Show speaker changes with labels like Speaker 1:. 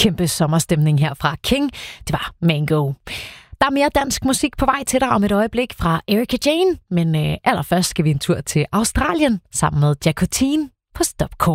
Speaker 1: kæmpe sommerstemning her fra King. Det var Mango. Der er mere dansk musik på vej til dig om et øjeblik fra Erika Jane, men allerførst skal vi en tur til Australien sammen med Jacotine på Stopcore.